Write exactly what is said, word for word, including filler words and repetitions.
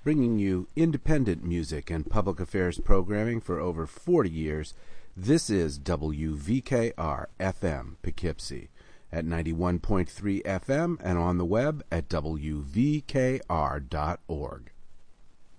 bringing you independent music and public affairs programming for over forty years. This is W V K R F M Poughkeepsie at ninety-one point three F M and on the web at W V K R dot org.